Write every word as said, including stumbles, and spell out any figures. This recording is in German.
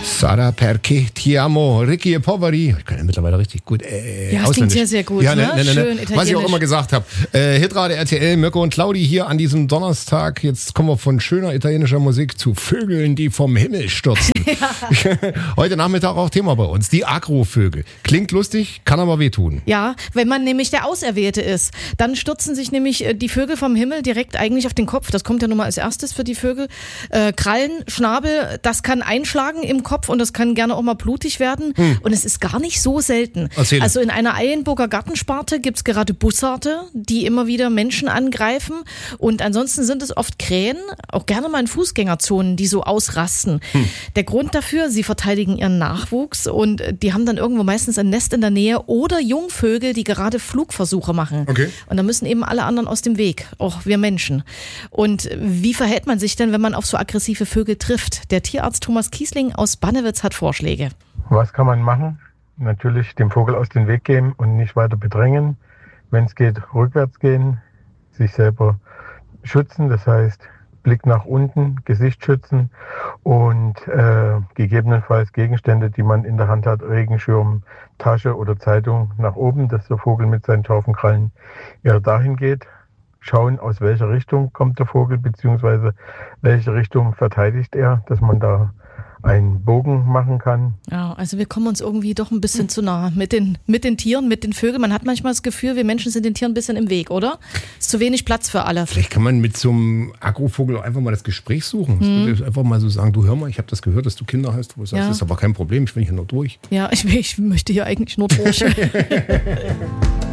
Sarà perché ti amo, Ricky Poveri. Ich kann ja mittlerweile richtig gut äh, Ja, das klingt sehr, sehr gut. Ja, ne? ne, ne, ne, Schön ne. italienisch. Was ich auch immer gesagt habe. Äh, Hitrate R T L, Mirko und Claudi hier an diesem Donnerstag. Jetzt kommen wir von schöner italienischer Musik zu Vögeln, die vom Himmel stürzen. Ja. Heute Nachmittag auch Thema bei uns. Die Agrovögel. Klingt lustig, kann aber wehtun. Ja, wenn man nämlich der Auserwählte ist, dann stürzen sich nämlich die Vögel vom Himmel direkt eigentlich auf den Kopf. Das kommt ja nun mal als erstes für die Vögel. Äh, Krallen, Schnabel, das kann einschlagen im Kopf und das kann gerne auch mal blutig werden. Hm. Und es ist gar nicht so selten. Erzähle. Also in einer Eilenburger Gartensparte gibt es gerade Bussarde, die immer wieder Menschen angreifen. Und ansonsten sind es oft Krähen, auch gerne mal in Fußgängerzonen, die so ausrasten. Hm. Der Grund dafür, sie verteidigen ihren Nachwuchs und die haben dann irgendwo meistens ein Nest in der Nähe oder Jungvögel, die gerade Flugversuche machen. Okay. Und da müssen eben alle anderen aus dem Weg, auch wir Menschen. Und wie verhält man sich denn, wenn man auf so aggressive Vögel trifft? Der Tierarzt Thomas Kiesling aus Bannewitz hat Vorschläge. Was kann man machen? Natürlich dem Vogel aus dem Weg gehen und nicht weiter bedrängen. Wenn es geht, rückwärts gehen, sich selber schützen, das heißt Blick nach unten, Gesicht schützen und äh, gegebenenfalls Gegenstände, die man in der Hand hat, Regenschirm, Tasche oder Zeitung nach oben, dass der Vogel mit seinen scharfen Krallen eher dahin geht. Schauen, aus welcher Richtung kommt der Vogel, beziehungsweise welche Richtung verteidigt er, dass man da einen Bogen machen kann. Ja, also wir kommen uns irgendwie doch ein bisschen zu nah mit den, mit den Tieren, mit den Vögeln. Man hat manchmal das Gefühl, wir Menschen sind den Tieren ein bisschen im Weg, oder? Ist zu wenig Platz für alle. Vielleicht kann man mit so einem Agrovogel auch einfach mal das Gespräch suchen. Hm. Einfach mal so sagen, du hör mal, ich habe das gehört, dass du Kinder hast. Wo du sagst, ja. Das ist aber kein Problem, ich bin hier nur durch. Ja, ich, ich möchte hier eigentlich nur durch.